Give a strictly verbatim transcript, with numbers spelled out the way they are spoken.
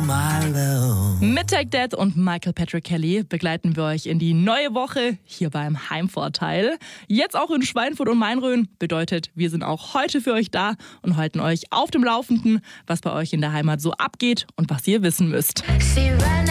my love. Mit Take That und Michael Patrick Kelly begleiten wir euch in die neue Woche hier beim Heimvorteil. Jetzt auch in Schweinfurt und Mainröhn. Bedeutet, wir sind auch heute für euch da und halten euch auf dem Laufenden, was bei euch in der Heimat so abgeht und was ihr wissen müsst.